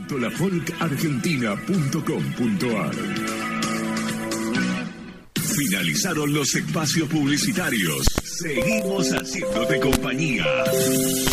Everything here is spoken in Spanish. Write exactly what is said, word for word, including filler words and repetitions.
punto la folk argentina punto com punto ar. Finalizaron los espacios publicitarios. Seguimos haciéndote compañía.